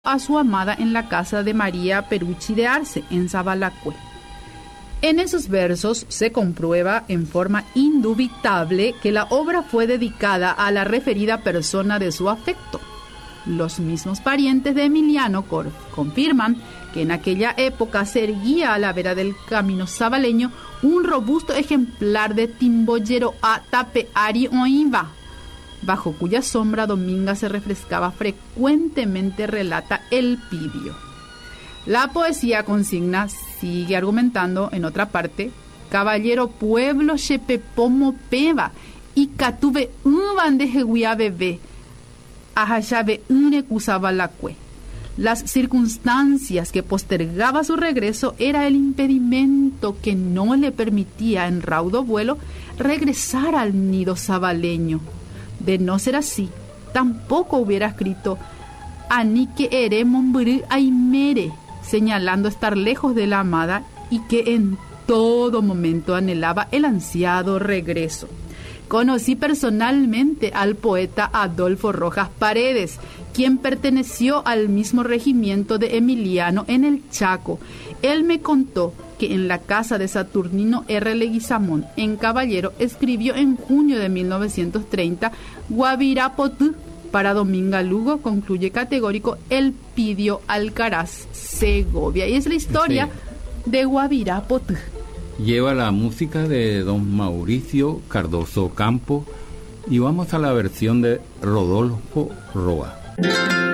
a su amada en la casa de María Perucci de Arce, en Zabalacue. En esos versos se comprueba en forma indubitable que la obra fue dedicada a la referida persona de su afecto. Los mismos parientes de Emiliano confirman que en aquella época se erguía a la vera del camino zabaleño un robusto ejemplar de Timboyero a Tapeari Oiva, bajo cuya sombra Dominga se refrescaba frecuentemente, relata Elpidio. La poesía consigna sigue argumentando en otra parte: caballero pueblo shepepomo peva y catuve un bandeje guía bebé ajayabe une cusabalacue. Las circunstancias que postergaba su regreso era el impedimento que no le permitía en raudo vuelo regresar al nido zabaleño. De no ser así, tampoco hubiera escrito Anique ere momburu aimere, señalando estar lejos de la amada y que en todo momento anhelaba el ansiado regreso. Conocí personalmente al poeta Adolfo Rojas Paredes, quien perteneció al mismo regimiento de Emiliano en el Chaco. Él me contó que en la casa de Saturnino R. Leguizamón, en Caballero, escribió en junio de 1930 Guavirapotú para Dominga Lugo, concluye categórico Elpidio Alcaraz Segovia. Y es la historia de Guavirapotú. Lleva la música de don Mauricio Cardoso Campo y vamos a la versión de Rodolfo Roa.